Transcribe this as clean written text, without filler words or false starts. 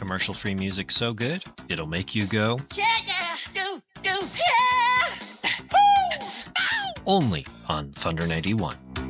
commercial-free music so good, it'll make you go Yeah, yeah, go, yeah! Woo! Ow! only on Thunder 91.